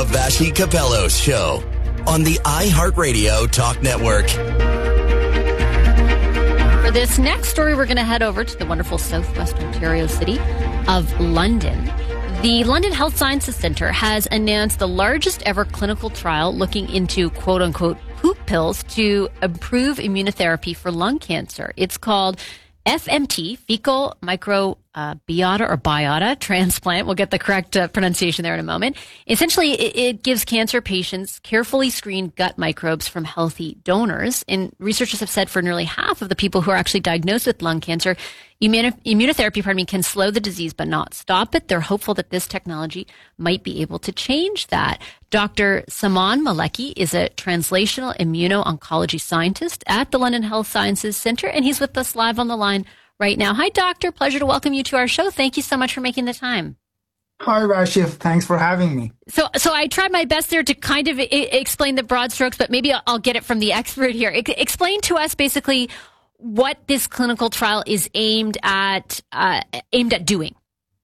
Vashi Capello's show on the iHeartRadio Talk Network. For this next story, we're going to head over to the wonderful southwest Ontario city of London. The London Health Sciences Centre has announced the largest ever clinical trial looking into quote-unquote poop pills to improve immunotherapy for lung cancer. It's called FMT, fecal microbiota or biota transplant. We'll get the correct pronunciation there in a moment. Essentially, it gives cancer patients carefully screened gut microbes from healthy donors. And researchers have said for nearly half of the people who are actually diagnosed with lung cancer, immunotherapy, can slow the disease but not stop it. They're hopeful that this technology might be able to change that. Dr. Saman Maleki is a translational immuno-oncology scientist at the London Health Sciences Centre, and he's with us live on the line right now. Hi, Doctor. Pleasure to welcome you to our show. Thank you so much for making the time. Hi, Rashif. Thanks for having me. So I tried my best there to kind of explain the broad strokes, but maybe I'll get it from the expert here. Explain to us basically what this clinical trial is aimed at doing.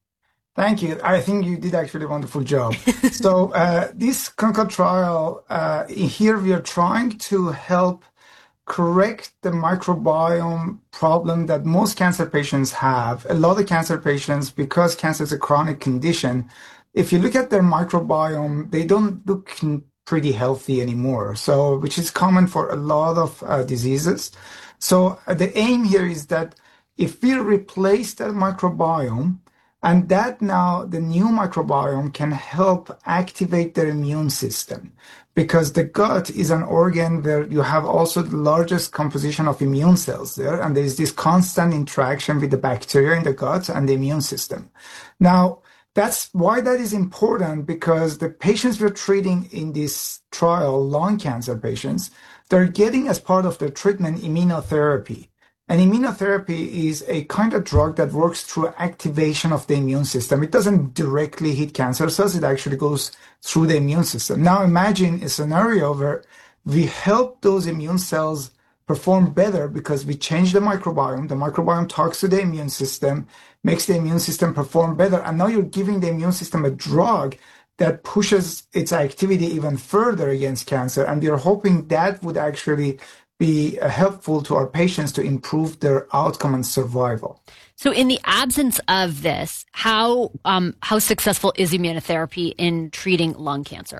Thank you. I think you did actually a wonderful job. So this clinical trial, here we are trying to help correct the microbiome problem that most cancer patients have. A lot of cancer patients, because cancer is a chronic condition, if you look at their microbiome, they don't look pretty healthy anymore. So, which is common for a lot of diseases. So the aim here is that if we replace that microbiome, and that now the new microbiome can help activate their immune system, because the gut is an organ where you have also the largest composition of immune cells there, and there is this constant interaction with the bacteria in the gut and the immune system. Now, that's why that is important, because the patients we're treating in this trial, lung cancer patients, they're getting as part of their treatment immunotherapy. And immunotherapy is a kind of drug that works through activation of the immune system. It doesn't directly hit cancer cells. It actually goes through the immune system. Now imagine a scenario where we help those immune cells perform better because we change the microbiome. The microbiome talks to the immune system, makes the immune system perform better. And now you're giving the immune system a drug that pushes its activity even further against cancer. And we are hoping that would actually be helpful to our patients to improve their outcome and survival. So in the absence of this, how successful is immunotherapy in treating lung cancer?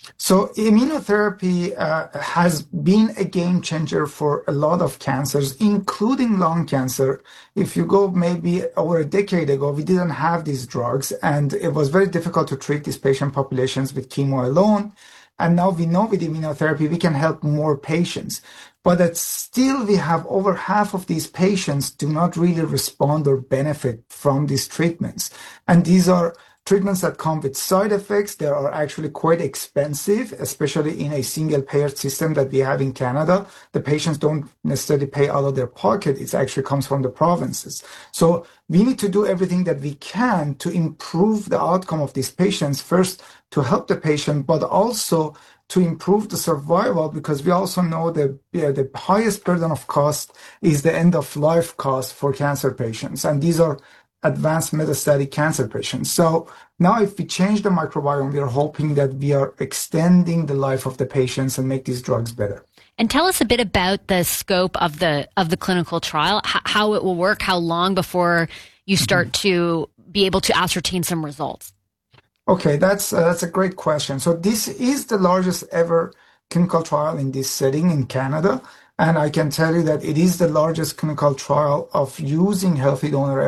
So immunotherapy has been a game changer for a lot of cancers, including lung cancer. If you go maybe over a decade ago, we didn't have these drugs, and it was very difficult to treat these patient populations with chemo alone. And now we know with immunotherapy, we can help more patients. But that still, we have over half of these patients do not really respond or benefit from these treatments. And these are treatments that come with side effects. They are actually quite expensive, especially in a single payer system that we have in Canada. The patients don't necessarily pay out of their pocket. It actually comes from the provinces. So we need to do everything that we can to improve the outcome of these patients, first to help the patient, but also to improve the survival, because we also know that the highest burden of cost is the end of life cost for cancer patients. And these are advanced metastatic cancer patients. So now if we change the microbiome, we are hoping that we are extending the life of the patients and make these drugs better. And tell us a bit about the scope of the clinical trial, how it will work, how long before you start to be able to ascertain some results. Okay, that's a great question. So this is the largest ever clinical trial in this setting in Canada. And I can tell you that it is the largest clinical trial of using healthy donor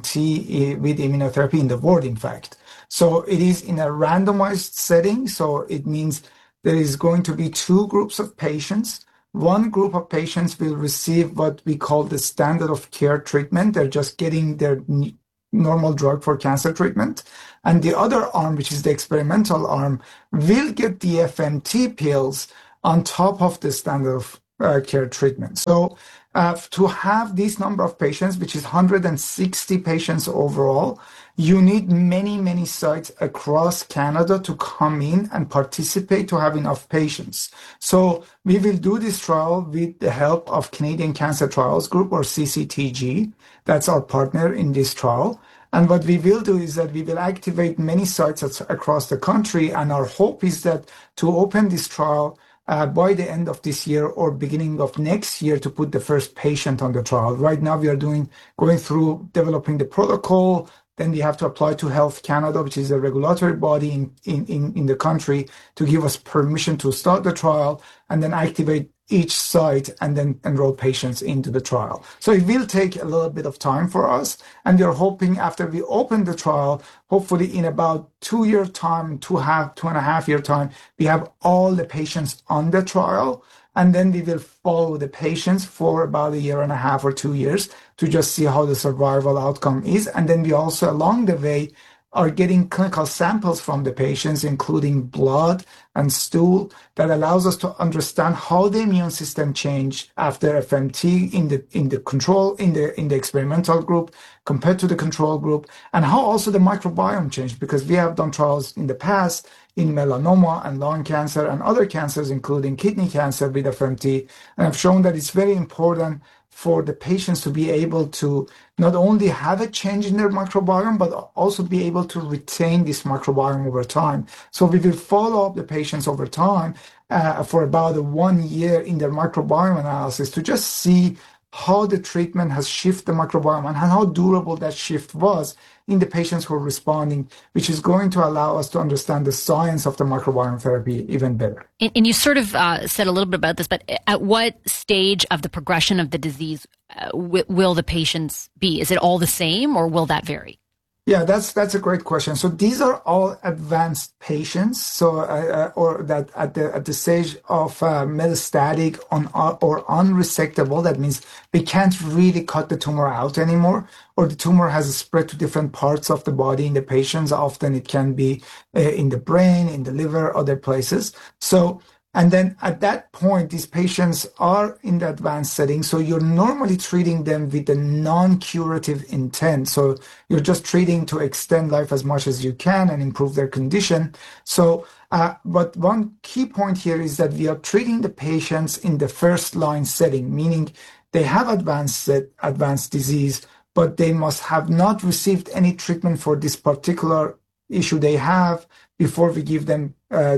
FMT with immunotherapy in the world, in fact. So it is in a randomized setting. So it means there is going to be two groups of patients. One group of patients will receive what we call the standard of care treatment. They're just getting their normal drug for cancer treatment. And the other arm, which is the experimental arm, will get the FMT pills on top of the standard of care treatment. So to have this number of patients, which is 160 patients overall, you need many, many sites across Canada to come in and participate to have enough patients. So we will do this trial with the help of Canadian Cancer Trials Group, or CCTG. That's our partner in this trial. And what we will do is that we will activate many sites across the country. And our hope is that to open this trial by the end of this year or beginning of next year to put the first patient on the trial. Right now, we are going through developing the protocol. Then we have to apply to Health Canada, which is a regulatory body in the country, to give us permission to start the trial and then activate each site and then enroll patients into the trial. So it will take a little bit of time for us. And we are hoping after we open the trial, hopefully in about 2 year time, 2.5 year time, we have all the patients on the trial. And then we will follow the patients for about 1.5 years or 2 years to just see how the survival outcome is. And then we also, along the way, are getting clinical samples from the patients, including blood and stool, that allows us to understand how the immune system changed after FMT in the experimental group compared to the control group, and how also the microbiome changed, because we have done trials in the past in melanoma and lung cancer and other cancers, including kidney cancer with FMT, and have shown that it's very important for the patients to be able to not only have a change in their microbiome, but also be able to retain this microbiome over time. So we will follow up the patients over time for about 1 year in their microbiome analysis to just see how the treatment has shifted the microbiome and how durable that shift was in the patients who are responding, which is going to allow us to understand the science of the microbiome therapy even better. And you sort of said a little bit about this, but at what stage of the progression of the disease will the patients be? Is it all the same, or will that vary? Yeah, that's a great question. So these are all advanced patients, so or that at the stage of metastatic or unresectable. That means we can't really cut the tumor out anymore, or the tumor has spread to different parts of the body in the patients. Often it can be in the brain, in the liver, other places. So. And then at that point, these patients are in the advanced setting. So you're normally treating them with a non-curative intent. So you're just treating to extend life as much as you can and improve their condition. So, but one key point here is that we are treating the patients in the first line setting, meaning they have advanced disease, but they must have not received any treatment for this particular issue they have before we give them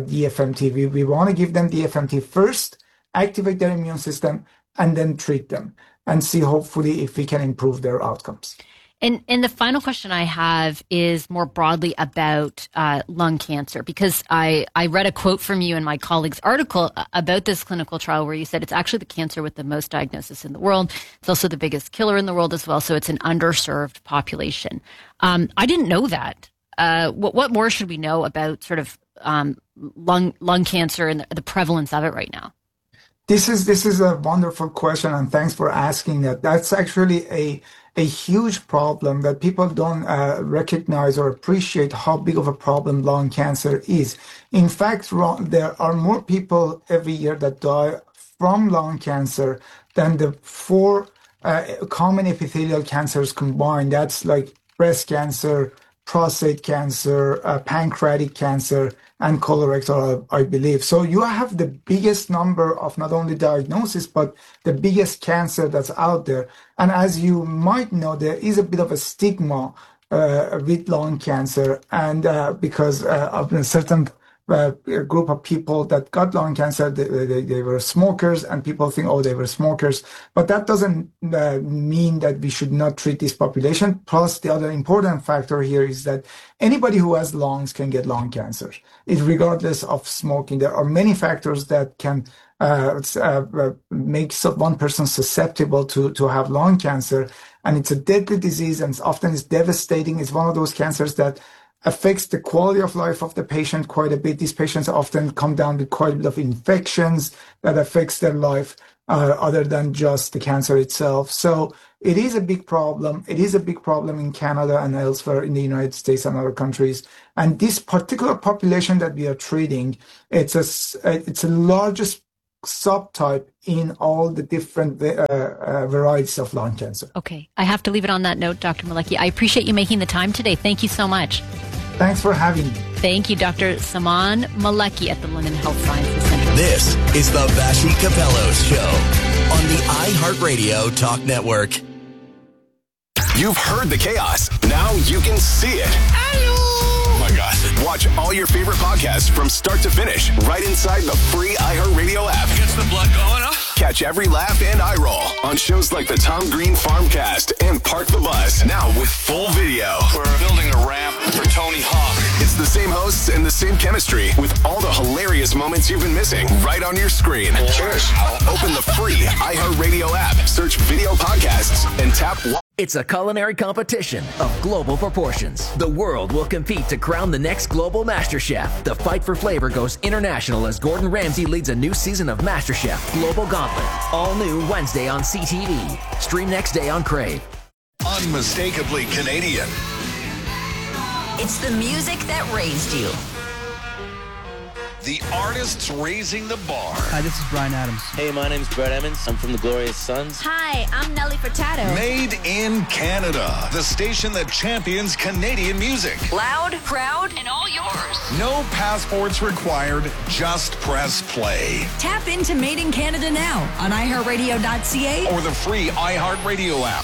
DFMT. We want to give them DFMT first, activate their immune system, and then treat them and see hopefully if we can improve their outcomes. And the final question I have is more broadly about lung cancer, because I read a quote from you in my colleague's article about this clinical trial where you said it's actually the cancer with the most diagnosis in the world. It's also the biggest killer in the world as well. So it's an underserved population. I didn't know that. What more should we know about sort of lung cancer and the prevalence of it right now? This is a wonderful question, and thanks for asking that. That's actually a huge problem that people don't recognize or appreciate how big of a problem lung cancer is. In fact, there are more people every year that die from lung cancer than the 4 common epithelial cancers combined. That's like breast cancer, prostate cancer, pancreatic cancer, and colorectal, I believe. So you have the biggest number of not only diagnosis, but the biggest cancer that's out there. And as you might know, there is a bit of a stigma with lung cancer, and because of a certain group of people that got lung cancer, they were smokers, and people think, oh, they were smokers. But that doesn't mean that we should not treat this population. Plus, the other important factor here is that anybody who has lungs can get lung cancer, regardless of smoking. There are many factors that can make one person susceptible to have lung cancer. And it's a deadly disease, and often it's devastating. It's one of those cancers that affects the quality of life of the patient quite a bit. These patients often come down with quite a bit of infections that affects their life other than just the cancer itself. So it is a big problem. It is a big problem in Canada and elsewhere in the United States and other countries. And this particular population that we are treating, it's the largest subtype in all the different varieties of lung cancer. Okay. I have to leave it on that note, Dr. Maleki. I appreciate you making the time today. Thank you so much. Thanks for having me. Thank you, Dr. Saman Maleki at the London Health Sciences Center. This is the Vassy Kapelos Show on the iHeartRadio Talk Network. You've heard the chaos. Now you can see it. Oh my God. Watch all your favorite podcasts from start to finish right inside the free iHeartRadio app. Gets the blood going, huh? Catch every laugh and eye roll on shows like the Tom Green Farmcast and Park the Bus. Now with full video. We're building a ramp for Tony Hawk. It's the same hosts and the same chemistry with all the hilarious moments you've been missing right on your screen. Cheers. Open the free iHeartRadio app, search video podcasts, and tap. It's a culinary competition of global proportions. The world will compete to crown the next global MasterChef. The fight for flavor goes international as Gordon Ramsay leads a new season of MasterChef Global Gauntlet. All new Wednesday on CTV. Stream next day on Crave. Unmistakably Canadian. It's the music that raised you. The artists raising the bar. Hi, this is Bryan Adams. Hey, my name's Brett Emmons. I'm from the Glorious Sons. Hi, I'm Nelly Furtado. Made in Canada. The station that champions Canadian music. Loud, proud, and all yours. No passports required. Just press play. Tap into Made in Canada now on iHeartRadio.ca Or the free iHeartRadio app.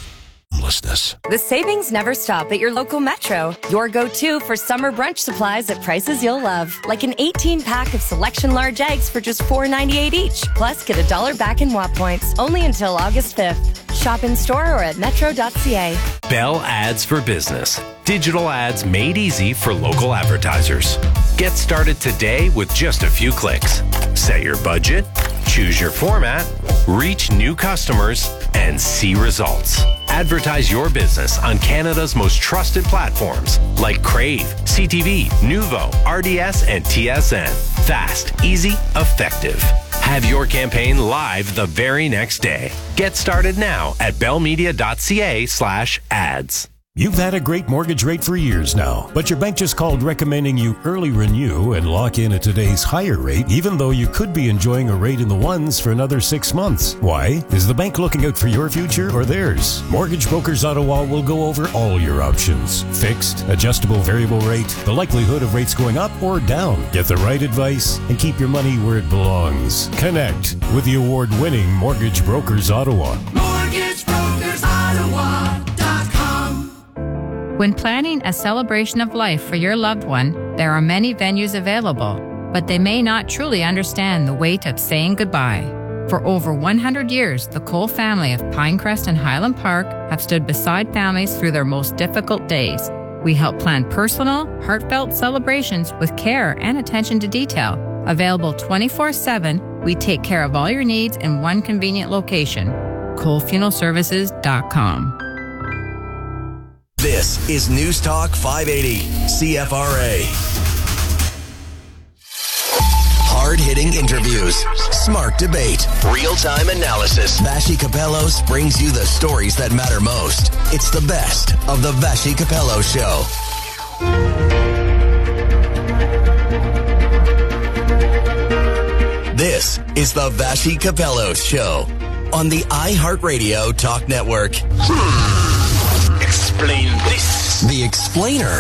The savings never stop at your local Metro. Your go-to for summer brunch supplies at prices you'll love. Like an 18-pack of Selection large eggs for just $4.98 each. Plus, get $1 back in WAP points. Only until August 5th. Shop in-store or at metro.ca. Bell Ads for Business. Digital ads made easy for local advertisers. Get started today with just a few clicks. Set your budget, choose your format, reach new customers, and see results. Advertise your business on Canada's most trusted platforms like Crave, CTV, Nuvo, RDS, and TSN. Fast, easy, effective. Have your campaign live the very next day. Get started now at bellmedia.ca/ads. You've had a great mortgage rate for years now, but your bank just called recommending you early renew and lock in at today's higher rate, even though you could be enjoying a rate in the ones for another 6 months. Why? Is the bank looking out for your future or theirs? Mortgage Brokers Ottawa will go over all your options. Fixed, adjustable variable rate, the likelihood of rates going up or down. Get the right advice and keep your money where it belongs. Connect with the award-winning Mortgage Brokers Ottawa. MortgageBrokersOttawa.com. When planning a celebration of life for your loved one, there are many venues available, but they may not truly understand the weight of saying goodbye. For over 100 years, the Cole family of Pinecrest and Highland Park have stood beside families through their most difficult days. We help plan personal, heartfelt celebrations with care and attention to detail. Available 24/7, we take care of all your needs in one convenient location. ColeFuneralServices.com. This is News Talk 580, CFRA. Hard-hitting interviews, smart debate, real-time analysis. Vassy Kapelos brings you the stories that matter most. It's the best of the Vassy Kapelos Show. This is the Vassy Kapelos Show on the iHeartRadio Talk Network. Explain this. The Explainer.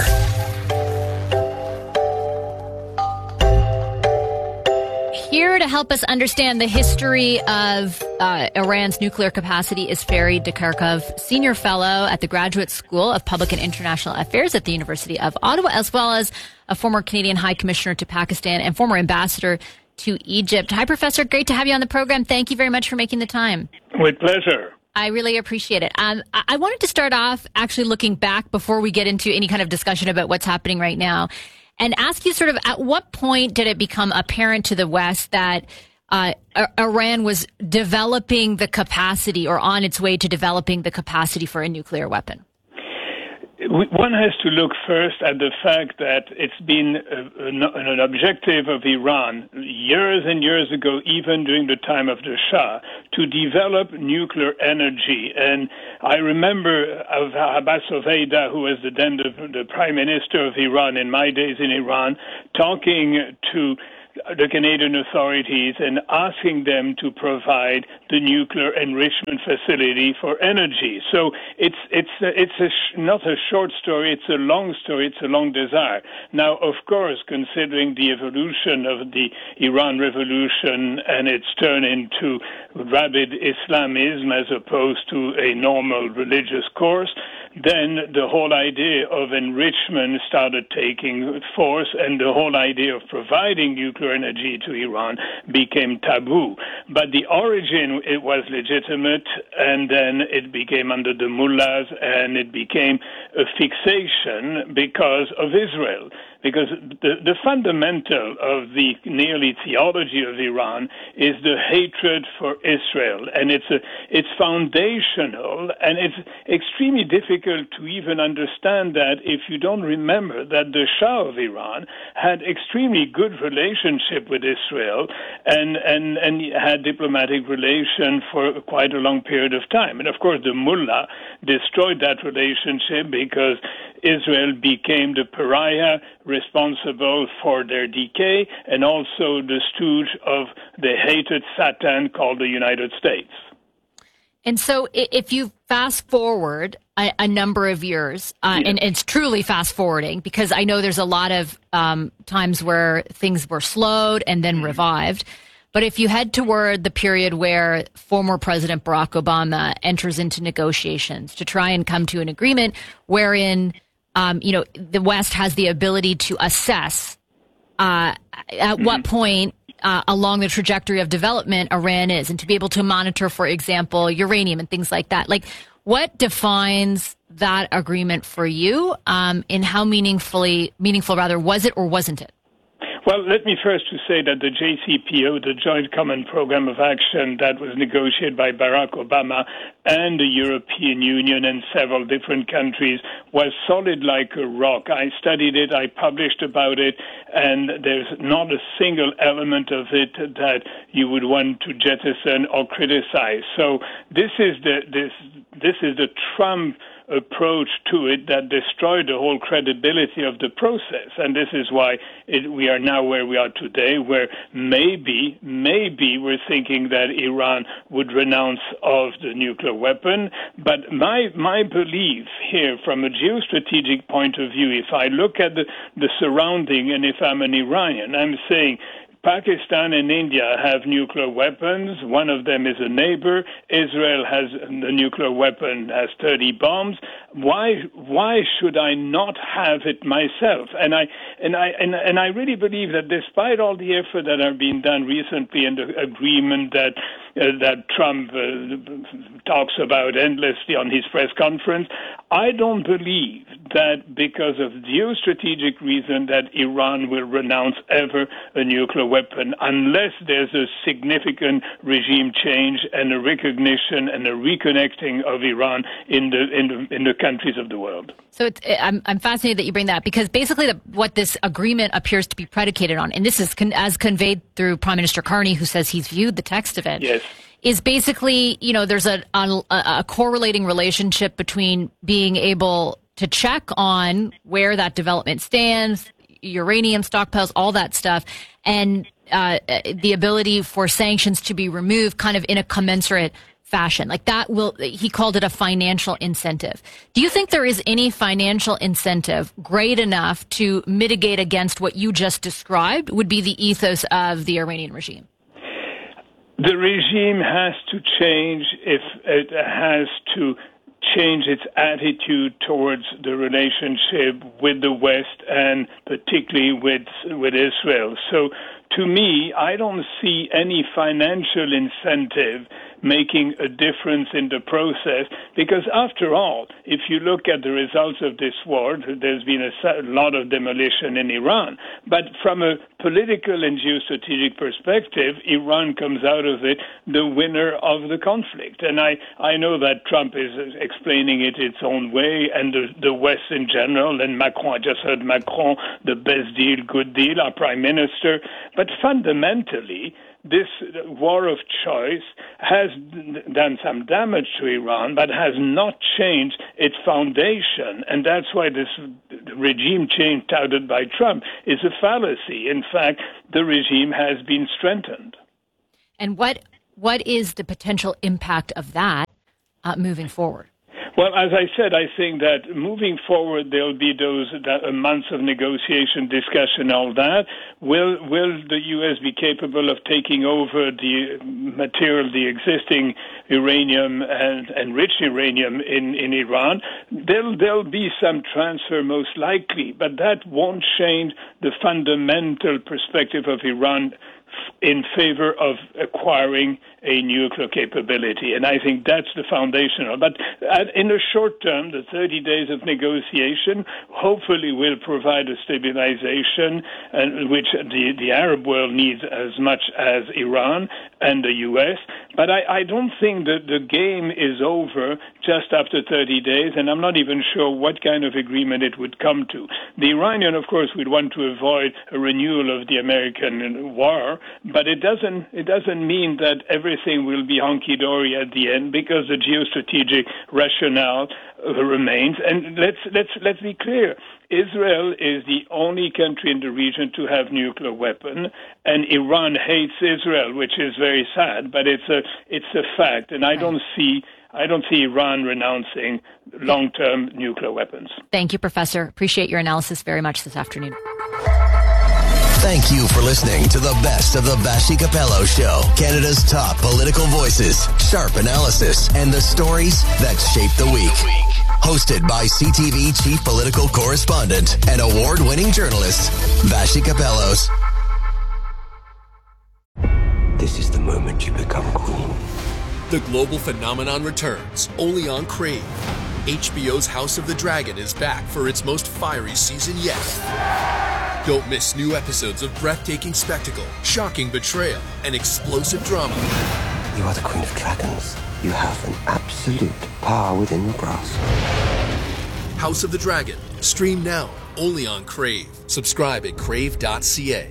Here to help us understand the history of Iran's nuclear capacity is Fareed Dekarkov, Senior Fellow at the Graduate School of Public and International Affairs at the University of Ottawa, as well as a former Canadian High Commissioner to Pakistan and former ambassador to Egypt. Hi, Professor. Great to have you on the program. Thank you very much for making the time. With pleasure. I really appreciate it. I wanted to start off actually looking back before we get into any kind of discussion about what's happening right now and ask you sort of at what point did it become apparent to the West that Iran was developing the capacity or on its way to developing the capacity for a nuclear weapon? One has to look first at the fact that it's been an objective of Iran years and years ago, even during the time of the Shah, to develop nuclear energy. And I remember of Abbas Oveida, who was the Prime Minister of Iran in my days in Iran, talking to the Canadian authorities and asking them to provide the nuclear enrichment facility for energy. So it's not a short story, it's a long story, it's a long desire. Now, of course, considering the evolution of the Iran revolution and its turn into rabid Islamism as opposed to a normal religious course, then the whole idea of enrichment started taking force, and the whole idea of providing nuclear energy to Iran became taboo. But the origin, it was legitimate, and then it became under the mullahs, and it became a fixation because of Israel. Because the fundamental of the nearly theology of Iran is the hatred for Israel, and it's foundational, and it's extremely difficult to even understand that if you don't remember that the Shah of Iran had extremely good relationship with Israel and had diplomatic relation for quite a long period of time. And of course, the mullah destroyed that relationship because Israel became the pariah responsible for their decay and also the stooge of the hated Satan called the United States. And so if you fast forward a number of years, and it's truly fast forwarding, because I know there's a lot of times where things were slowed and then revived. But if you head toward the period where former President Barack Obama enters into negotiations to try and come to an agreement wherein the West has the ability to assess at what point along the trajectory of development Iran is, and to be able to monitor, for example, uranium and things like that. Like, what defines that agreement for you, and how meaningful was it or wasn't it? Well, let me first to say that the JCPO, the Joint Common Program of Action that was negotiated by Barack Obama and the European Union and several different countries, was solid like a rock. I studied it, I published about it, and there's not a single element of it that you would want to jettison or criticize. So this is the Trump approach to it that destroyed the whole credibility of the process. And this is why we are now where we are today, where maybe we're thinking that Iran would renounce of the nuclear weapon. But my belief here, from a geostrategic point of view, if I look at the surrounding, and if I'm an Iranian, I'm saying Pakistan and India have nuclear weapons. One of them is a neighbor. Israel has the nuclear weapon, has 30 bombs. Why should I not have it myself? And I really believe that despite all the effort that have been done recently and the agreement that Trump talks about endlessly on his press conference, I don't believe that because of geostrategic reason that Iran will renounce ever a nuclear weapon unless there's a significant regime change and a recognition and a reconnecting of Iran in the countries of the world. So I'm fascinated that you bring that, because basically what this agreement appears to be predicated on, and this is as conveyed through Prime Minister Carney, who says he's viewed the text of it, yes, is basically, there's a correlating relationship between being able to check on where that development stands, uranium stockpiles, all that stuff, and the ability for sanctions to be removed kind of in a commensurate fashion. Like that he called it a financial incentive. Do you think there is any financial incentive great enough to mitigate against what you just described would be the ethos of the Iranian regime? The regime has to change if it has to change its attitude towards the relationship with the West and particularly with Israel. So to me, I don't see any financial incentive making a difference in the process, because after all, if you look at the results of this war, there's been a lot of demolition in Iran. But from a political and geostrategic perspective, Iran comes out of it the winner of the conflict. And I know that Trump is explaining it its own way, and the West in general, and Macron, I just heard Macron, the best deal, good deal, our prime minister. But fundamentally, this war of choice has done some damage to Iran, but has not changed its foundation. And that's why this regime change touted by Trump is a fallacy. In fact, the regime has been strengthened. And what is the potential impact of that moving forward? Well, as I said, I think that moving forward, there'll be those months of negotiation, discussion, all that. Will the U.S. be capable of taking over the material, the existing uranium and enriched uranium in Iran? There'll be some transfer, most likely, but that won't change the fundamental perspective of Iran in favor of acquiring a nuclear capability. And I think that's the foundational. But in the short term, the 30 days of negotiation hopefully will provide a stabilization, which the Arab world needs as much as Iran and the U.S. But I don't think that the game is over just after 30 days, and I'm not even sure what kind of agreement it would come to. The Iranian, of course, would want to avoid a renewal of the American war, but it doesn't mean that everything will be hunky-dory at the end, because the geostrategic rationale remains. And let's be clear. Israel is the only country in the region to have nuclear weapon, and Iran hates Israel, which is very sad, but it's a fact. And I don't see Iran renouncing long-term nuclear weapons. Thank you, Professor. Appreciate your analysis very much this afternoon. Thank you for listening to the best of the Vassy Capello Show, Canada's top political voices, sharp analysis, and the stories that shape the week. Hosted by CTV Chief Political Correspondent and award-winning journalist, Vassy Capellos. This is the moment you become queen. The global phenomenon returns, only on Crave. HBO's House of the Dragon is back for its most fiery season yet. Don't miss new episodes of breathtaking spectacle, shocking betrayal, and explosive drama. You are the Queen of Dragons. You have an absolute power within your grasp. House of the Dragon. Stream now, only on Crave. Subscribe at crave.ca.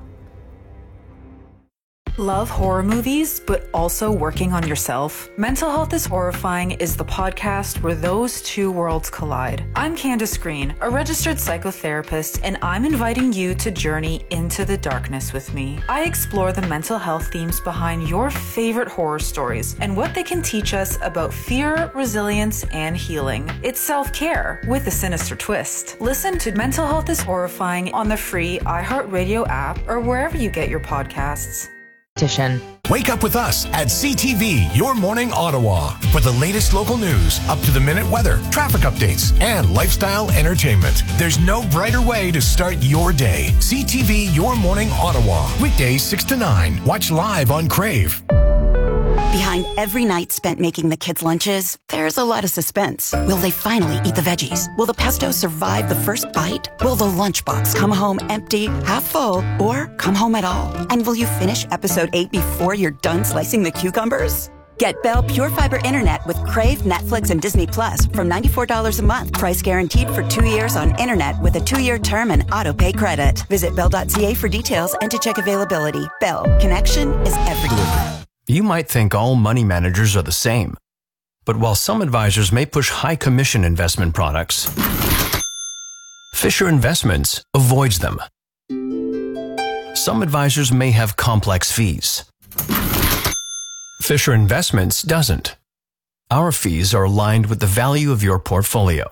Love horror movies, but also working on yourself? Mental Health is Horrifying is the podcast where those two worlds collide. I'm Candace Green, a registered psychotherapist, and I'm inviting you to journey into the darkness with me. I explore the mental health themes behind your favorite horror stories and what they can teach us about fear, resilience, and healing. It's self-care with a sinister twist. Listen to Mental Health is Horrifying on the free iHeartRadio app or wherever you get your podcasts. Wake up with us at CTV, Your Morning Ottawa, for the latest local news, up-to-the-minute weather, traffic updates, and lifestyle entertainment. There's no brighter way to start your day. CTV, Your Morning Ottawa, weekdays 6 to 9. Watch live on Crave. Behind every night spent making the kids' lunches, there's a lot of suspense. Will they finally eat the veggies? Will the pesto survive the first bite? Will the lunchbox come home empty, half full, or come home at all? And will you finish episode 8 before you're done slicing the cucumbers? Get Bell Pure Fiber Internet with Crave, Netflix, and Disney Plus from $94 a month. Price guaranteed for 2 years on internet with a 2-year term and auto-pay credit. Visit bell.ca for details and to check availability. Bell. Connection is everything. You might think all money managers are the same. But while some advisors may push high commission investment products, Fisher Investments avoids them. Some advisors may have complex fees. Fisher Investments doesn't. Our fees are aligned with the value of your portfolio.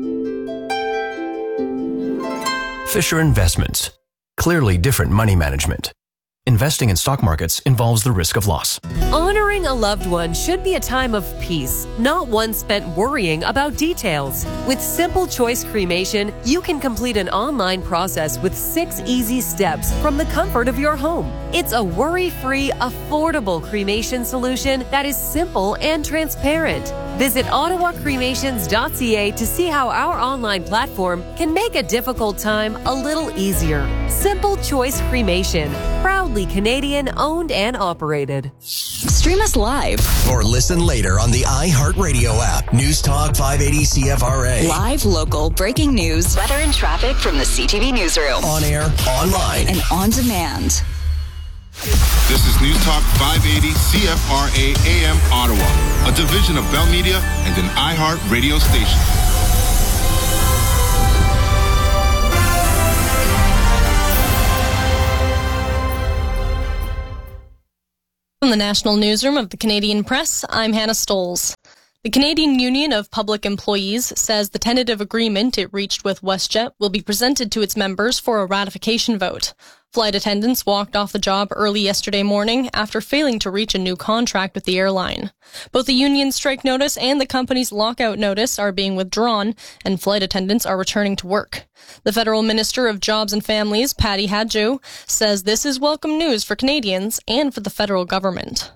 Fisher Investments. Clearly different money management. Investing in stock markets involves the risk of loss. Honoring a loved one should be a time of peace, not one spent worrying about details. With Simple Choice Cremation, you can complete an online process with 6 easy steps from the comfort of your home. It's a worry-free, affordable cremation solution that is simple and transparent. Visit ottawacremations.ca to see how our online platform can make a difficult time a little easier. Simple Choice Cremation, proudly Canadian owned and operated. Stream us live or listen later on the iHeartRadio app. News Talk 580 CFRA. Live, local, breaking news, weather and traffic from the CTV newsroom. On air, online, and on demand. This is News Talk 580 CFRA AM Ottawa, a division of Bell Media and an iHeart radio station. From the National Newsroom of the Canadian Press, I'm Hannah Stolz. The Canadian Union of Public Employees says the tentative agreement it reached with WestJet will be presented to its members for a ratification vote. Flight attendants walked off the job early yesterday morning after failing to reach a new contract with the airline. Both the union's strike notice and the company's lockout notice are being withdrawn, and flight attendants are returning to work. The Federal Minister of Jobs and Families, Patty Hadju, says this is welcome news for Canadians and for the federal government.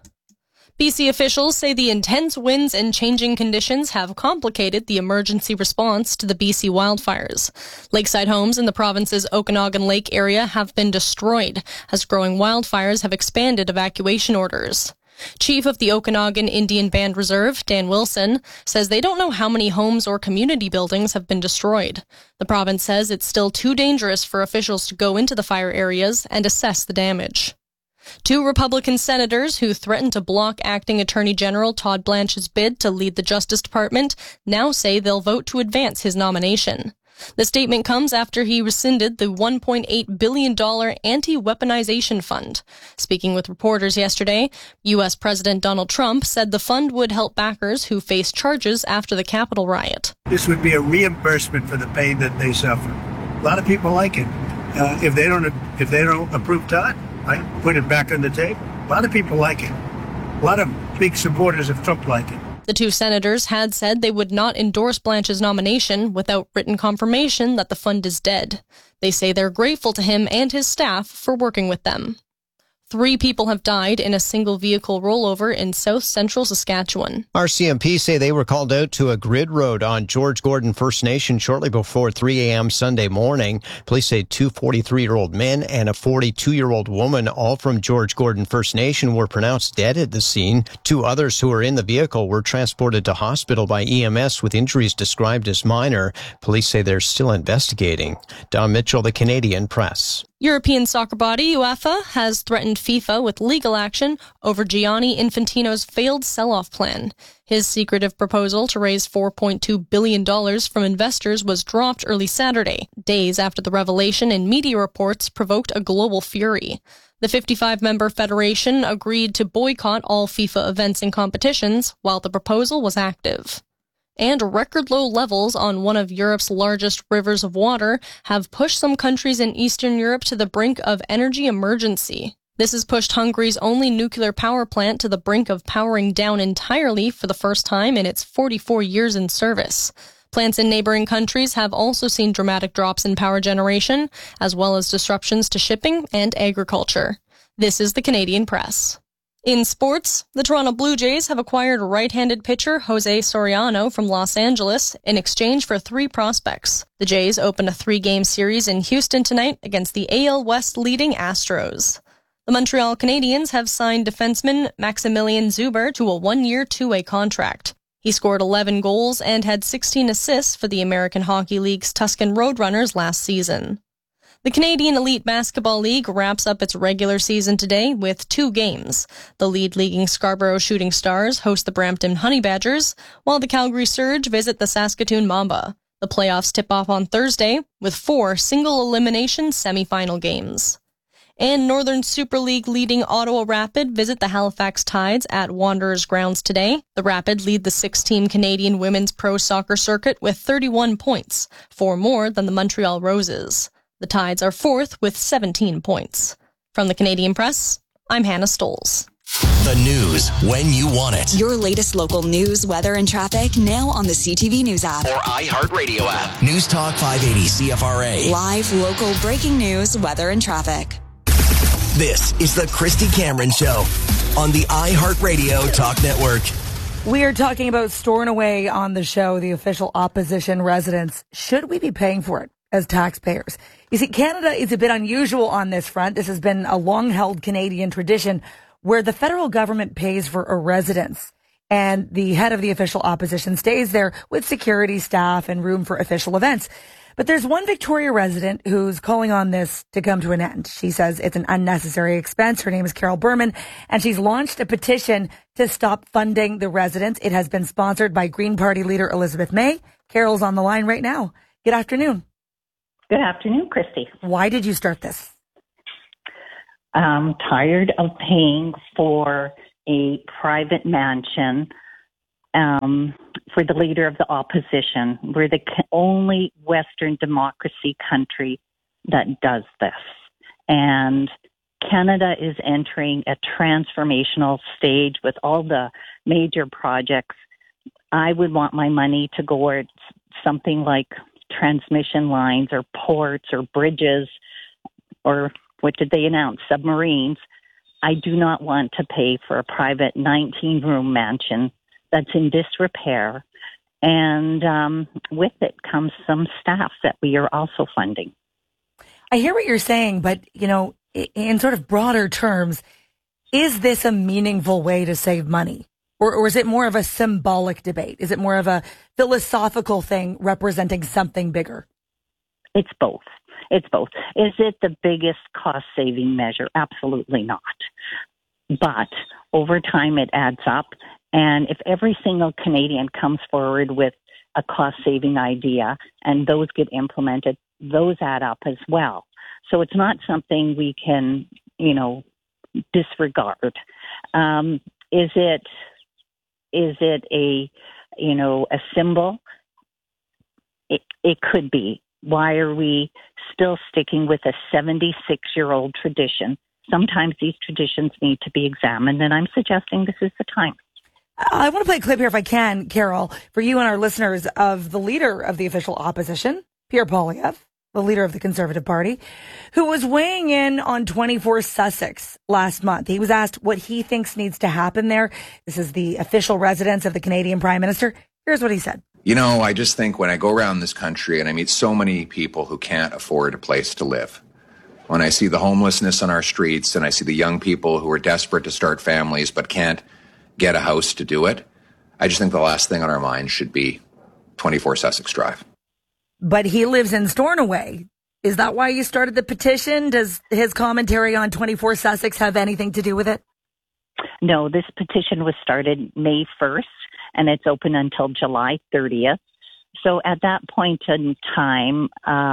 BC officials say the intense winds and changing conditions have complicated the emergency response to the BC wildfires. Lakeside homes in the province's Okanagan Lake area have been destroyed as growing wildfires have expanded evacuation orders. Chief of the Okanagan Indian Band Reserve, Dan Wilson, says they don't know how many homes or community buildings have been destroyed. The province says it's still too dangerous for officials to go into the fire areas and assess the damage. 2 Republican senators who threatened to block acting Attorney General Todd Blanche's bid to lead the Justice Department now say they'll vote to advance his nomination. The statement comes after he rescinded the $1.8 billion anti-weaponization fund. Speaking with reporters yesterday, U.S. President Donald Trump said the fund would help backers who face charges after the Capitol riot. This would be a reimbursement for the pain that they suffer. A lot of people like it. If they don't approve Todd, I put it back on the table. A lot of people like it. A lot of big supporters of Trump like it. The 2 senators had said they would not endorse Blanche's nomination without written confirmation that the fund is dead. They say they're grateful to him and his staff for working with them. 3 people have died in a single vehicle rollover in south central Saskatchewan. RCMP say they were called out to a grid road on George Gordon First Nation shortly before 3 a.m. Sunday morning. Police say 2 43-year-old men and a 42-year-old woman, all from George Gordon First Nation, were pronounced dead at the scene. 2 others who were in the vehicle were transported to hospital by EMS with injuries described as minor. Police say they're still investigating. Don Mitchell, the Canadian Press. European soccer body UEFA has threatened FIFA with legal action over Gianni Infantino's failed sell-off plan. His secretive proposal to raise $4.2 billion from investors was dropped early Saturday, days after the revelation in media reports provoked a global fury. The 55-member federation agreed to boycott all FIFA events and competitions while the proposal was active. And record low levels on one of Europe's largest rivers of water have pushed some countries in Eastern Europe to the brink of energy emergency. This has pushed Hungary's only nuclear power plant to the brink of powering down entirely for the first time in its 44 years in service. Plants in neighboring countries have also seen dramatic drops in power generation, as well as disruptions to shipping and agriculture. This is the Canadian Press. In sports, the Toronto Blue Jays have acquired right-handed pitcher Jose Soriano from Los Angeles in exchange for 3 prospects. The Jays open a 3-game series in Houston tonight against the AL West leading Astros. The Montreal Canadiens have signed defenseman Maximilian Zuber to a 1-year, 2-way contract. He scored 11 goals and had 16 assists for the American Hockey League's Tuscan Roadrunners last season. The Canadian Elite Basketball League wraps up its regular season today with 2 games. The lead-leaguing Scarborough Shooting Stars host the Brampton Honey Badgers, while the Calgary Surge visit the Saskatoon Mamba. The playoffs tip off on Thursday with 4 single-elimination semifinal games. And Northern Super League leading Ottawa Rapid visit the Halifax Tides at Wanderers grounds today. The Rapid lead the 6-team Canadian women's pro soccer circuit with 31 points, 4 more than the Montreal Roses. The Tides are 4th with 17 points. From the Canadian Press, I'm Hannah Stolz. The news when you want it. Your latest local news, weather, and traffic now on the CTV News app. Or iHeartRadio app. News Talk 580 CFRA. Live local breaking news, weather, and traffic. This is the Christy Cameron Show on the iHeartRadio Talk Network. We are talking about storing away on the show the official opposition residence. Should we be paying for it as taxpayers? You see, Canada is a bit unusual on this front. This has been a long-held Canadian tradition where the federal government pays for a residence and the head of the official opposition stays there with security staff and room for official events. But there's one Victoria resident who's calling on this to come to an end. She says it's an unnecessary expense. Her name is Carol Berman, and she's launched a petition to stop funding the residence. It has been sponsored by Green Party leader Elizabeth May. Carol's on the line right now. Good afternoon. Good afternoon, Christy. Why did you start this? I'm tired of paying for a private mansion for the leader of the opposition. We're the only Western democracy country that does this. And Canada is entering a transformational stage with all the major projects. I would want my money to go towards something like transmission lines or ports or bridges or what did they announce? Submarines. I do not want to pay for a private 19-room mansion that's in disrepair. And with it comes some staff that we are also funding. I hear what you're saying, but, in sort of broader terms, is this a meaningful way to save money? Or is it more of a symbolic debate? Is it more of a philosophical thing representing something bigger? It's both. Is it the biggest cost-saving measure? Absolutely not. But over time, it adds up. And if every single Canadian comes forward with a cost-saving idea and those get implemented, those add up as well. So it's not something we can, disregard. Is it a symbol? It could be. Why are we still sticking with a 76-year-old tradition? Sometimes these traditions need to be examined, and I'm suggesting this is the time. I want to play a clip here, if I can, Carol, for you and our listeners, of the leader of the official opposition, Pierre Poilievre, the leader of the Conservative Party, who was weighing in on 24 Sussex last month. He was asked what he thinks needs to happen there. This is the official residence of the Canadian Prime Minister. Here's what he said. I just think when I go around this country and I meet so many people who can't afford a place to live, when I see the homelessness on our streets and I see the young people who are desperate to start families but can't get a house to do it, I just think the last thing on our minds should be 24 Sussex Drive. But he lives in Stornoway. Is that why you started the petition? Does his commentary on 24 Sussex have anything to do with it? No, this petition was started May 1st, and it's open until July 30th. So at that point in time,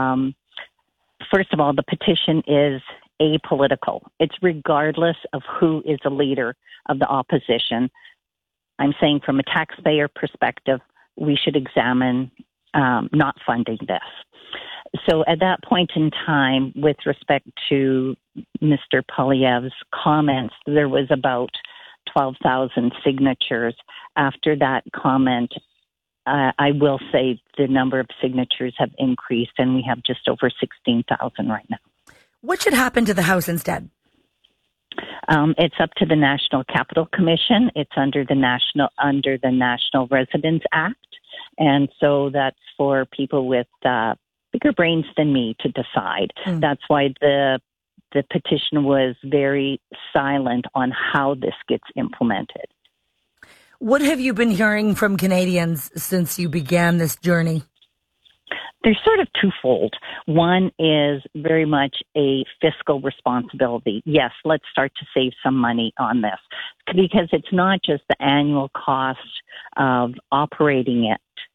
first of all, the petition is apolitical. It's regardless of who is the leader of the opposition. I'm saying from a taxpayer perspective, we should examine not funding this. So at that point in time, with respect to Mr. Poilievre's comments, there was about 12,000 signatures. After that comment, I will say the number of signatures have increased, and we have just over 16,000 right now. What should happen to the House instead? It's up to the National Capital Commission. It's under the National Residence Act. And so that's for people with bigger brains than me to decide. That's why the petition was very silent on how this gets implemented. What have you been hearing from Canadians since you began this journey? They're sort of twofold. One is very much a fiscal responsibility. Yes, let's start to save some money on this, because it's not just the annual cost of operating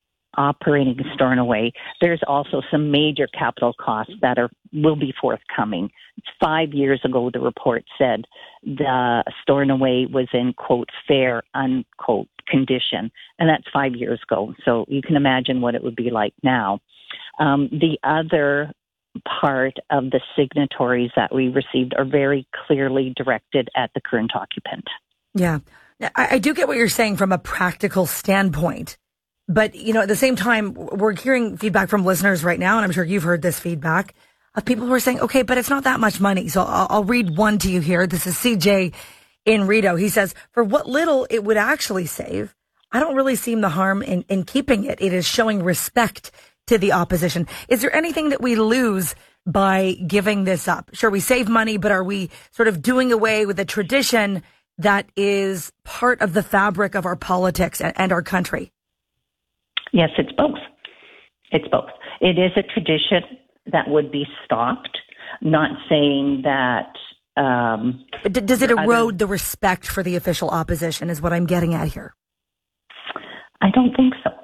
Stornoway. There's also some major capital costs that will be forthcoming. 5 years ago, the report said the Stornoway was in, quote, fair, unquote, condition. And that's 5 years ago. So you can imagine what it would be like now. The other part of the signatories that we received are very clearly directed at the current occupant. Yeah. I do get what you're saying from a practical standpoint. But, at the same time, we're hearing feedback from listeners right now, and I'm sure you've heard this feedback, of people who are saying, okay, but it's not that much money. So I'll read one to you here. This is CJ in Rideau. He says, for what little it would actually save, I don't really see the harm in keeping it. It is showing respect to the opposition. Is there anything that we lose by giving this up? Sure, we save money, but are we sort of doing away with a tradition that is part of the fabric of our politics and our country? Yes, it's both. It's both. It is a tradition that would be stopped, not saying that... But does it erode the respect for the official opposition is what I'm getting at here? I don't think so.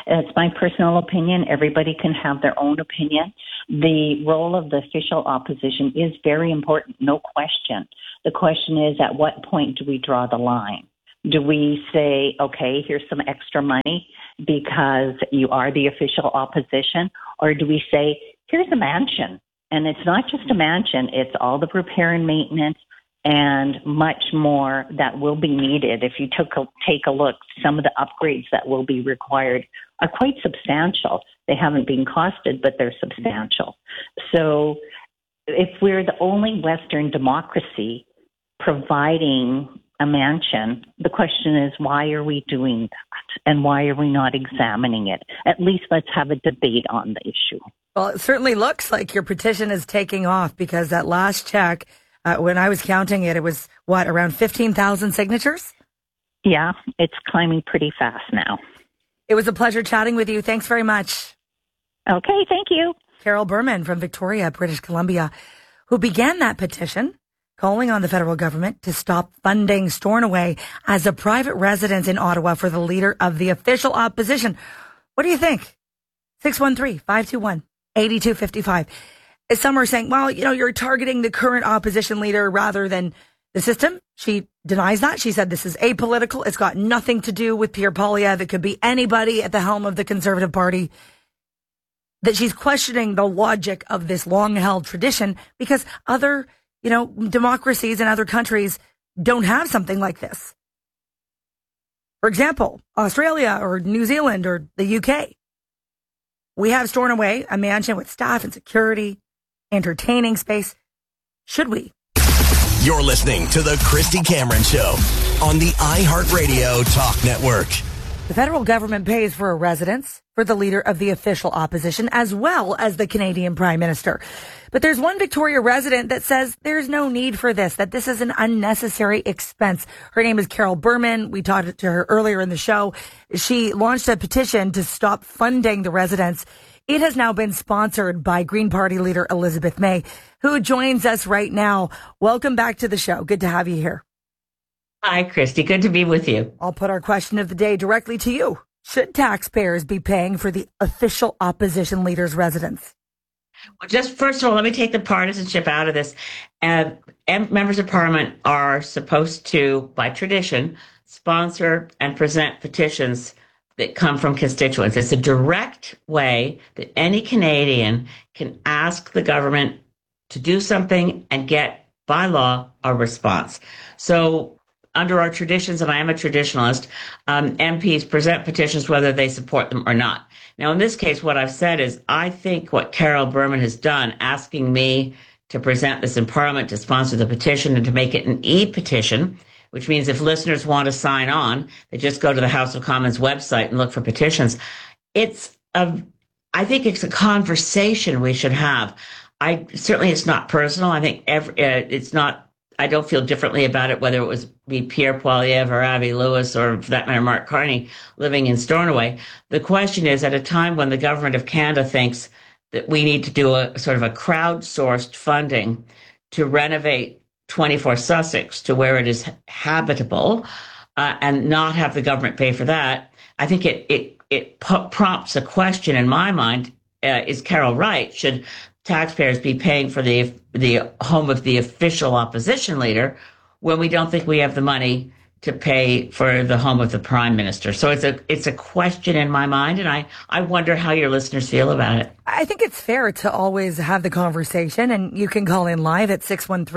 It's my personal opinion. Everybody can have their own opinion. The role of the official opposition is very important, no question. The question is, at what point do we draw the line? Do we say, okay, here's some extra money because you are the official opposition? Or do we say, here's a mansion? And it's not just a mansion, it's all the repair and maintenance and much more that will be needed. If you take a look, some of the upgrades that will be required are quite substantial. They haven't been costed, but they're substantial. So if we're the only Western democracy providing a mansion, the question is, why are we doing that? And why are we not examining it? At least let's have a debate on the issue. Well, it certainly looks like your petition is taking off, because that last check, when I was counting it, it was, around 15,000 signatures? Yeah, it's climbing pretty fast now. It was a pleasure chatting with you. Thanks very much. Okay, thank you. Carol Berman from Victoria, British Columbia, who began that petition calling on the federal government to stop funding Stornoway as a private residence in Ottawa for the leader of the official opposition. What do you think? 613-521-8255. Some are saying, well, you're targeting the current opposition leader rather than the system. She denies that. She said this is apolitical. It's got nothing to do with Pierre Poilievre. It could be anybody at the helm of the Conservative Party. That she's questioning the logic of this long-held tradition because other, democracies in other countries don't have something like this. For example, Australia or New Zealand or the UK. We have Stornoway, a mansion with staff and security, entertaining space. Should we? You're listening to The Christy Cameron Show on the iHeartRadio Talk Network. The federal government pays for a residence for the leader of the official opposition as well as the Canadian Prime Minister. But there's one Victoria resident that says there's no need for this, that this is an unnecessary expense. Her name is Carol Berman. We talked to her earlier in the show. She launched a petition to stop funding the residence. It has now been sponsored by Green Party leader Elizabeth May, who joins us right now. Welcome back to the show. Good to have you here. Hi, Christy. Good to be with you. I'll put our question of the day directly to you. Should taxpayers be paying for the official opposition leader's residence? Well, just first of all, let me take the partisanship out of this. Members of Parliament are supposed to, by tradition, sponsor and present petitions that come from constituents. It's a direct way that any Canadian can ask the government to do something and get, by law, a response. So under our traditions, and I am a traditionalist, MPs present petitions whether they support them or not. Now, in this case, what I've said is I think what Carol Berman has done, asking me to present this in Parliament, to sponsor the petition and to make it an e-petition, which means if listeners want to sign on, they just go to the House of Commons website and look for petitions. I think it's a conversation we should have. Certainly it's not personal. I think it's not. I don't feel differently about it, whether it was be Pierre Poilievre or Avi Lewis or, for that matter, Mark Carney living in Stornoway. The question is, at a time when the government of Canada thinks that we need to do a sort of a crowdsourced funding to renovate 24 Sussex to where it is habitable and not have the government pay for that, I think it prompts a question in my mind, is Carol right? Should taxpayers be paying for the home of the official opposition leader when we don't think we have the money to pay for the home of the Prime Minister? So it's a question in my mind, and I wonder how your listeners feel about it. I think it's fair to always have the conversation, and you can call in live at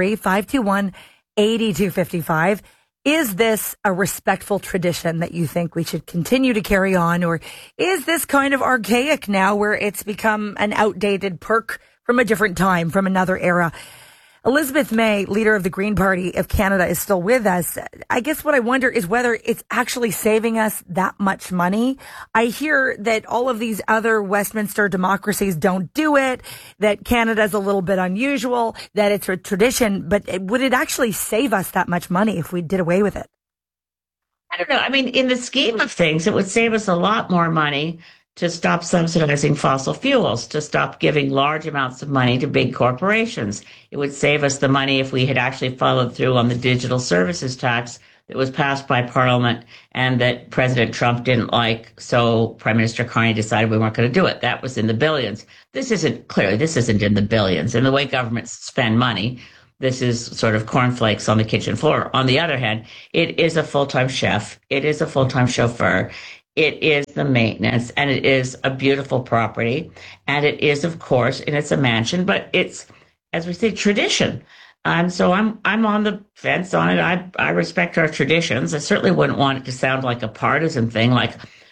613-521-8255. Is this a respectful tradition that you think we should continue to carry on, or is this kind of archaic now where it's become an outdated perk from a different time, from another era? Elizabeth May, leader of the Green Party of Canada, is still with us. I guess what I wonder is whether it's actually saving us that much money. I hear that all of these other Westminster democracies don't do it, that Canada's a little bit unusual, that it's a tradition, but would it actually save us that much money if we did away with it? I don't know. I mean, in the scheme of things, it would save us a lot more money to stop subsidizing fossil fuels, to stop giving large amounts of money to big corporations. It would save us the money if we had actually followed through on the digital services tax that was passed by Parliament and that President Trump didn't like. So Prime Minister Carney decided we weren't going to do it. That was in the billions. This isn't in the billions. And the way governments spend money, this is sort of cornflakes on the kitchen floor. On the other hand, it is a full-time chef. It is a full-time chauffeur. It is the maintenance, and it is a beautiful property. And it is, of course, and it's a mansion, but it's, as we say, tradition. So I'm on the fence on it. I respect our traditions. I certainly wouldn't want it to sound like a partisan thing, like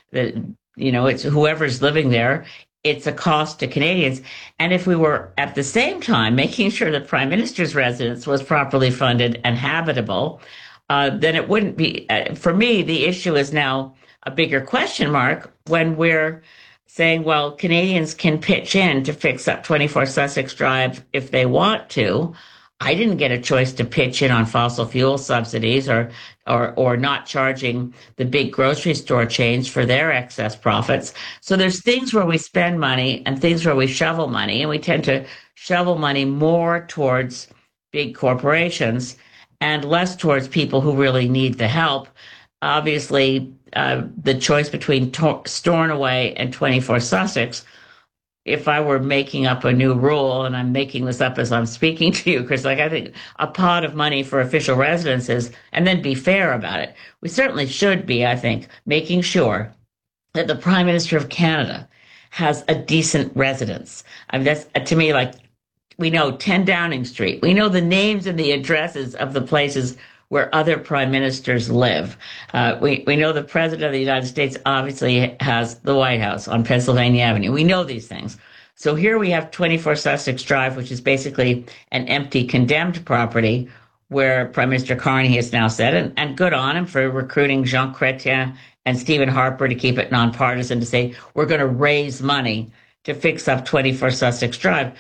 it's whoever's living there. It's a cost to Canadians. And if we were at the same time making sure the Prime Minister's residence was properly funded and habitable, then it wouldn't be. For me, the issue is now a bigger question mark when we're saying, well, Canadians can pitch in to fix up 24 Sussex Drive if they want to. I didn't get a choice to pitch in on fossil fuel subsidies or not charging the big grocery store chains for their excess profits. So there's things where we spend money and things where we shovel money, and we tend to shovel money more towards big corporations and less towards people who really need the help. Obviously, the choice between Stornoway and 24 Sussex, if I were making up a new rule, and I'm making this up as I'm speaking to you, because I think a pot of money for official residences, and then be fair about it. We certainly should be, I think, making sure that the Prime Minister of Canada has a decent residence. I mean, that's, to me, like, we know 10 Downing Street. We know the names and the addresses of the places where other prime ministers live. We know the President of the United States obviously has the White House on Pennsylvania Avenue. We know these things. So here we have 24 Sussex Drive, which is basically an empty, condemned property where Prime Minister Carney has now said, and good on him for recruiting Jean Chrétien and Stephen Harper to keep it nonpartisan, to say, we're going to raise money to fix up 24 Sussex Drive.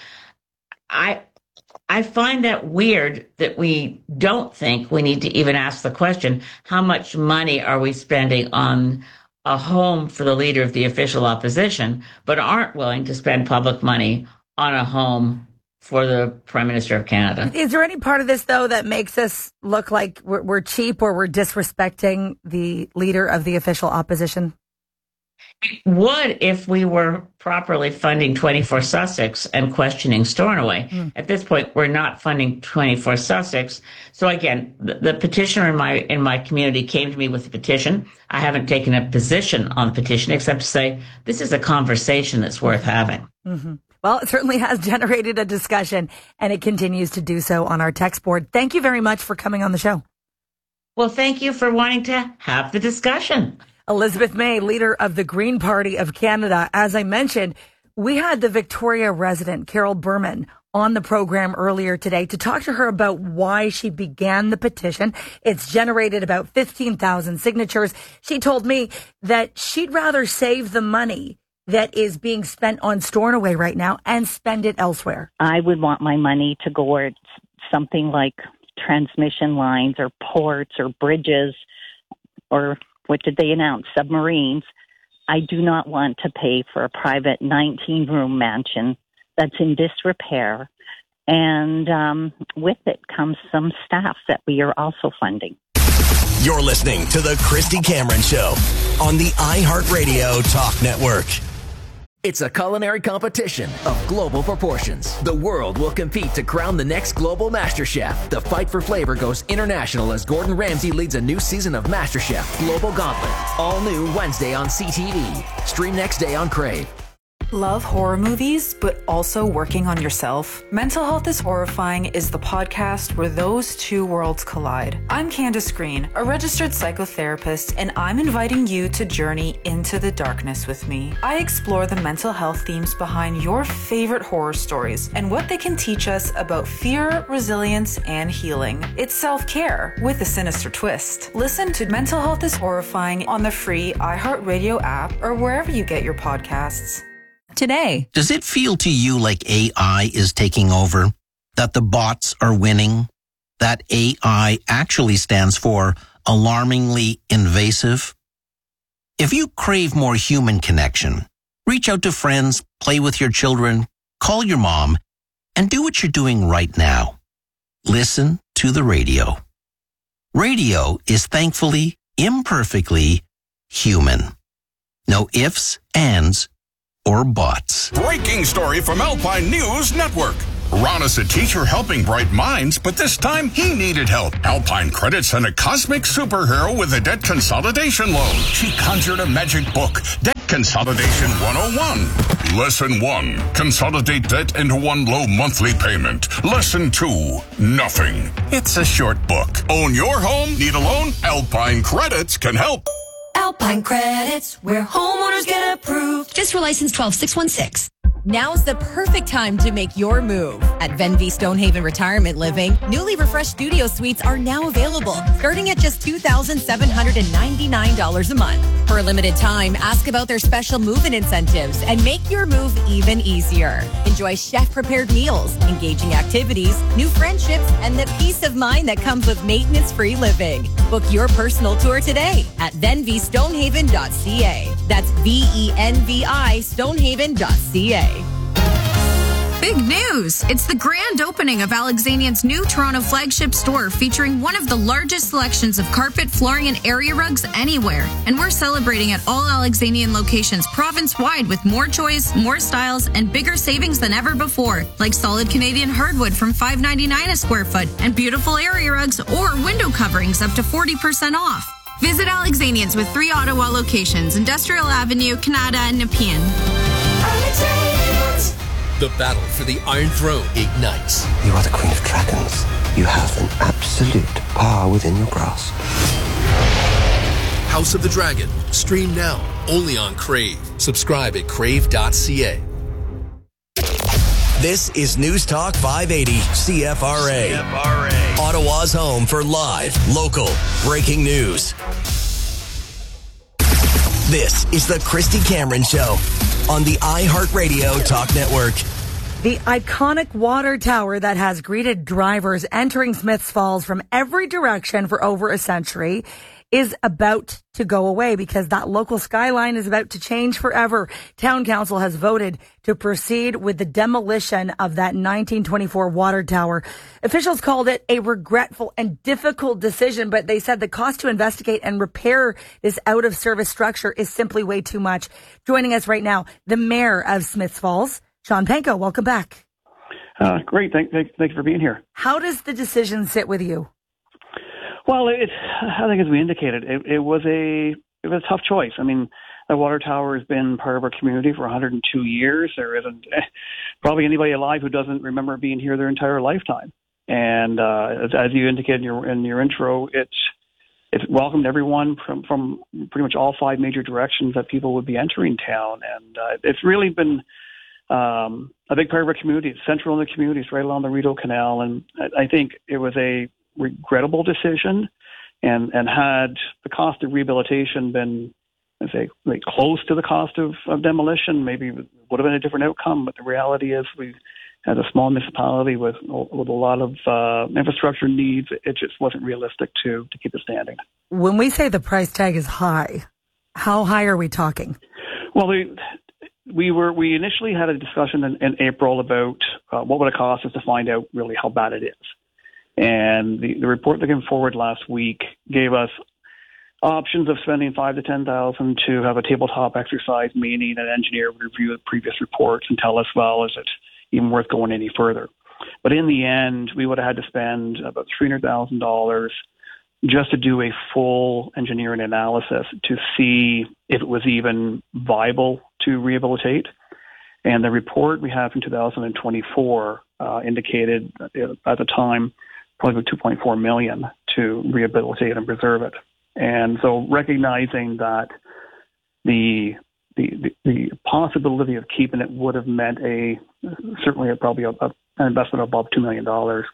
I find that weird that we don't think we need to even ask the question, how much money are we spending on a home for the leader of the official opposition, but aren't willing to spend public money on a home for the Prime Minister of Canada? Is there any part of this, though, that makes us look like we're cheap or we're disrespecting the leader of the official opposition? It would if we were properly funding 24 Sussex and questioning Stornoway. At this point, we're not funding 24 Sussex. So again, the petitioner in my community came to me with a petition. I haven't taken a position on the petition except to say this is a conversation that's worth having. Mm-hmm. Well, it certainly has generated a discussion, and it continues to do so on our text board. Thank you very much for coming on the show. Well, thank you for wanting to have the discussion. Elizabeth May, leader of the Green Party of Canada. As I mentioned, we had the Victoria resident, Carol Berman, on the program earlier today to talk to her about why she began the petition. It's generated about 15,000 signatures. She told me that she'd rather save the money that is being spent on Stornoway right now and spend it elsewhere. I would want my money to go where it's something like transmission lines or ports or bridges or what did they announce? Submarines. I do not want to pay for a private 19-room mansion that's in disrepair. And with it comes some staff that we are also funding. You're listening to The Christy Cameron Show on the iHeartRadio Talk Network. It's a culinary competition of global proportions. The world will compete to crown the next global MasterChef. The fight for flavor goes international as Gordon Ramsay leads a new season of MasterChef Global Gauntlet. All new Wednesday on CTV. Stream next day on Crave. Love horror movies, but also working on yourself? Mental Health is Horrifying is the podcast where those two worlds collide. I'm Candace Green, a registered psychotherapist, and I'm inviting you to journey into the darkness with me. I explore the mental health themes behind your favorite horror stories and what they can teach us about fear, resilience, and healing. It's self-care with a sinister twist. Listen to Mental Health is Horrifying on the free iHeartRadio app or wherever you get your podcasts. Today. Does it feel to you like AI is taking over? That the bots are winning? That AI actually stands for alarmingly invasive? If you crave more human connection, reach out to friends, play with your children, call your mom, and do what you're doing right now. Listen to the radio. Radio is thankfully, imperfectly human. No ifs, ands, or buts. Breaking story from Alpine News Network. Ron is a teacher helping bright minds, but this time he needed help. Alpine Credit sent a cosmic superhero with a debt consolidation loan. She conjured a magic book, Debt Consolidation 101. Lesson 1, consolidate debt into one low monthly payment. Lesson 2, nothing. It's a short book. Own your home? Need a loan? Alpine Credits can help. Alpine Credits, where homeowners get approved. Just for license 12616. Now's the perfect time to make your move. At Venvi Stonehaven Retirement Living, newly refreshed studio suites are now available, starting at just $2,799 a month. For a limited time, ask about their special move-in incentives and make your move even easier. Enjoy chef-prepared meals, engaging activities, new friendships, and the peace of mind that comes with maintenance-free living. Book your personal tour today at venvistonehaven.ca. That's VENVI Stonehaven.ca. Big news! It's the grand opening of Alexanian's new Toronto flagship store featuring one of the largest selections of carpet, flooring, and area rugs anywhere. And we're celebrating at all Alexanian locations province-wide with more choice, more styles, and bigger savings than ever before, like solid Canadian hardwood from $5.99 a square foot and beautiful area rugs or window coverings up to 40% off. Visit Alexanians with 3 Ottawa locations, Industrial Avenue, Canada, and Nepean. The battle for the Iron Throne ignites. You are the Queen of Dragons. You have an absolute power within your grasp. House of the Dragon. Stream now, only on Crave. Subscribe at crave.ca. This is News Talk 580 CFRA. Ottawa's home for live, local, breaking news. This is the Christy Cameron Show on the iHeartRadio Talk Network. The iconic water tower that has greeted drivers entering Smiths Falls from every direction for over a century is about to go away because that local skyline is about to change forever. Town Council has voted to proceed with the demolition of that 1924 water tower. Officials called it a regretful and difficult decision, but they said the cost to investigate and repair this out-of-service structure is simply way too much. Joining us right now, the mayor of Smiths Falls, Sean Panko. Welcome back. Great. Thank you for being here. How does the decision sit with you? Well, I think as we indicated, it was a tough choice. I mean, the water tower has been part of our community for 102 years. There isn't probably anybody alive who doesn't remember being here their entire lifetime. And as you indicated in your intro, it's welcomed everyone from pretty much all 5 major directions that people would be entering town. And it's really been a big part of our community. It's central in the community. It's right along the Rideau Canal. And I think it was a regrettable decision, and had the cost of rehabilitation been, I'd say, like close to the cost of demolition, maybe it would have been a different outcome. But the reality is, we had a small municipality with a lot of infrastructure needs. It just wasn't realistic to keep it standing. When we say the price tag is high, how high are we talking? Well, we initially had a discussion in April about what would it cost us to find out really how bad it is. And the report that came forward last week gave us options of spending $5,000 to $10,000 to have a tabletop exercise, meaning an engineer would review the previous reports and tell us, well, is it even worth going any further? But in the end, we would have had to spend about $300,000 just to do a full engineering analysis to see if it was even viable to rehabilitate. And the report we have from 2024 indicated at the time probably about $2.4 million to rehabilitate and preserve it. And so recognizing that the possibility of keeping it would have meant certainly probably an investment above $2 million.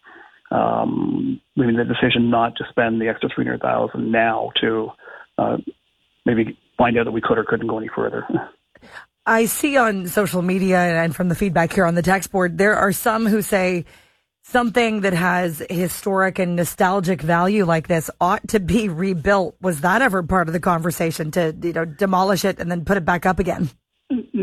We made the decision not to spend the extra $300,000 now to maybe find out that we could or couldn't go any further. I see on social media and from the feedback here on the text board, there are some who say something that has historic and nostalgic value like this ought to be rebuilt. Was that ever part of the conversation to demolish it and then put it back up again?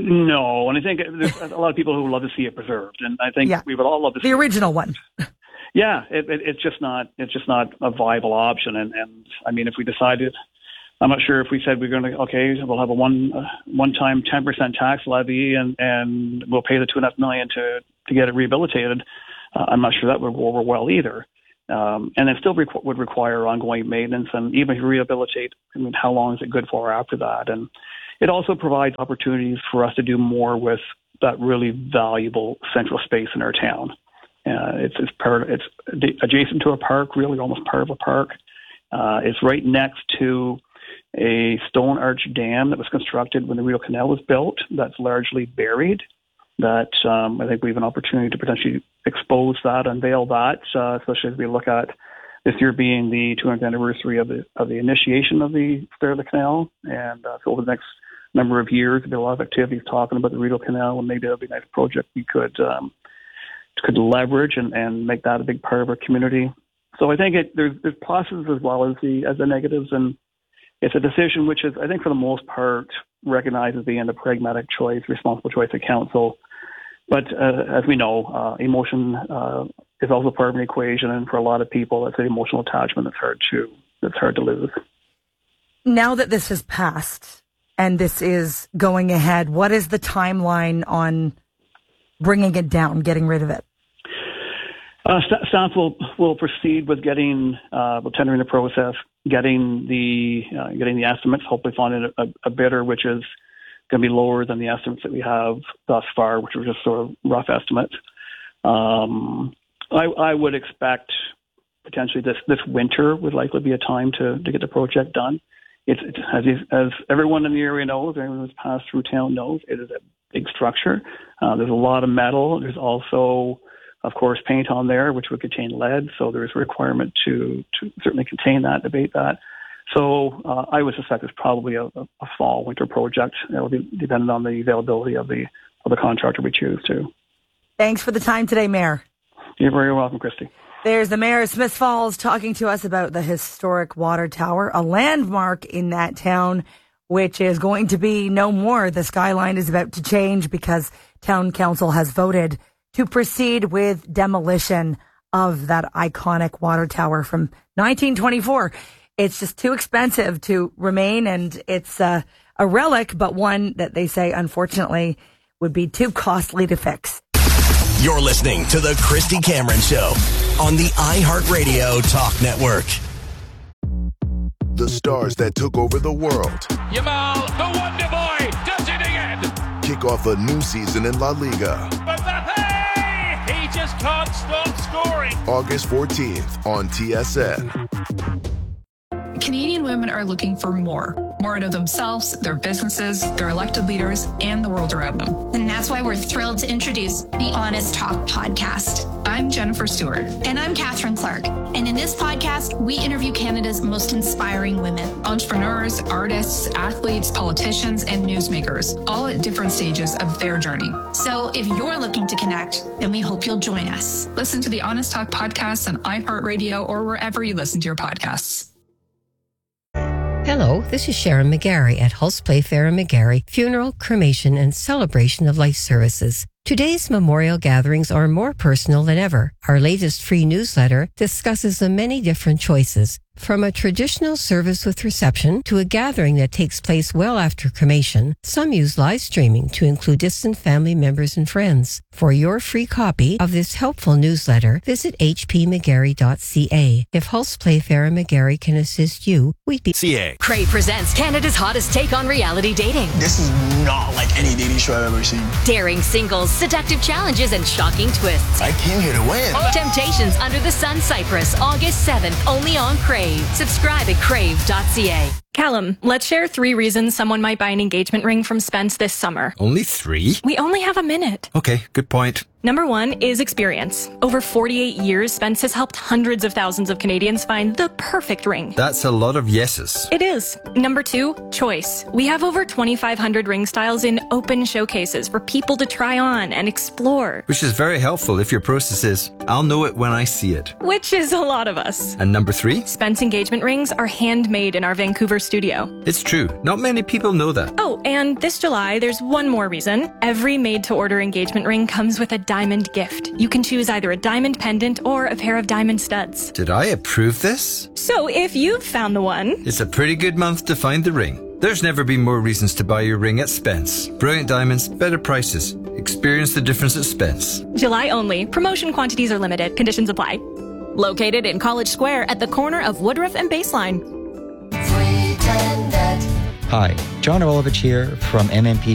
No, and I think there's a lot of people who would love to see it preserved, and I think we would all love to see the original one. Yeah, it's just not a viable option. And I mean, if we decided, I'm not sure if we said we're going to, okay, we'll have a one-time 10% tax levy and we'll pay the $2.5 million to get it rehabilitated. I'm not sure that would go over well either. And it still would require ongoing maintenance. And even if you rehabilitate, I mean, how long is it good for after that? And it also provides opportunities for us to do more with that really valuable central space in our town. It's adjacent to a park, really almost part of a park. It's right next to a stone arch dam that was constructed when the Rideau Canal was built. That's largely buried. That I think we have an opportunity to potentially expose that, unveil that, especially as we look at this year being the 200th anniversary of the initiation of the Stair of the Canal, and so over the next number of years, there'll be a lot of activities talking about the Rideau Canal, and maybe that'll be a nice project we could leverage and make that a big part of our community. So I think there's positives as well as the negatives, and it's a decision which is, I think, for the most part, recognizes being a pragmatic choice, responsible choice of council. But as we know, emotion is also part of an equation, and for a lot of people, it's an emotional attachment that's hard to lose. Now that this has passed and this is going ahead, what is the timeline on bringing it down, getting rid of it? Staff will proceed with getting tendering the process, getting the estimates, hopefully finding a bidder which is going to be lower than the estimates that we have thus far, which were just sort of rough estimates. I would expect potentially this winter would likely be a time to get the project done. It's as everyone in the area knows, everyone who's passed through town knows, it is a big structure. There's a lot of metal. There's also, of course, paint on there, which would contain lead. So there's a requirement to certainly contain that, abate that. So I would suspect it's probably a fall-winter project. It'll be dependent on the availability of the contractor we choose to. Thanks for the time today, Mayor. You're very welcome, Christy. There's the mayor of Smiths Falls talking to us about the historic water tower, a landmark in that town, which is going to be no more. The skyline is about to change because town council has voted to proceed with demolition of that iconic water tower from 1924. It's just too expensive to remain, and it's a relic, but one that they say, unfortunately, would be too costly to fix. You're listening to The Christy Cameron Show on the iHeartRadio Talk Network. The stars that took over the world. Yamal, the Wonder Boy, does it again. Kick off a new season in La Liga. Mbappe, he just can't stop scoring. August 14th on TSN. Canadian women are looking for more out of themselves, their businesses, their elected leaders, and the world around them. And that's why we're thrilled to introduce the Honest Talk podcast. I'm Jennifer Stewart. And I'm Catherine Clark. And in this podcast, we interview Canada's most inspiring women. Entrepreneurs, artists, athletes, politicians, and newsmakers, all at different stages of their journey. So if you're looking to connect, then we hope you'll join us. Listen to the Honest Talk podcast on iHeartRadio or wherever you listen to your podcasts. Hello, this is Sharon McGarry at Hulse Playfair and McGarry Funeral, Cremation, and Celebration of Life Services. Today's memorial gatherings are more personal than ever. Our latest free newsletter discusses the many different choices, from a traditional service with reception to a gathering that takes place well after cremation. Some use live streaming to include distant family members and friends. For your free copy of this helpful newsletter, visit hpmcgarry.ca. If Hulse Playfair and McGarry can assist you, we'd be... CA. Crave presents Canada's hottest take on reality dating. This is not like any dating show I've ever seen. Daring singles, seductive challenges, and shocking twists. I came here to win. Temptations Under the Sun Cyprus, August 7th, only on Crave. Subscribe at crave.ca. Callum, let's share 3 reasons someone might buy an engagement ring from Spence this summer. Only 3? We only have a minute. Okay, good point. Number 1 is experience. Over 48 years, Spence has helped hundreds of thousands of Canadians find the perfect ring. That's a lot of yeses. It is. Number 2, choice. We have over 2,500 ring styles in open showcases for people to try on and explore. Which is very helpful if your process is, I'll know it when I see it. Which is a lot of us. And number 3? Spence engagement rings are handmade in our Vancouver studio. It's true. Not many people know that. Oh, and this July, there's one more reason. Every made-to-order engagement ring comes with a diamond gift. You can choose either a diamond pendant or a pair of diamond studs. Did I approve this? So if you've found the one... It's a pretty good month to find the ring. There's never been more reasons to buy your ring at Spence. Brilliant diamonds, better prices. Experience the difference at Spence. July only. Promotion quantities are limited. Conditions apply. Located in College Square at the corner of Woodruff and Baseline. Hi, John Rolovich here from MMP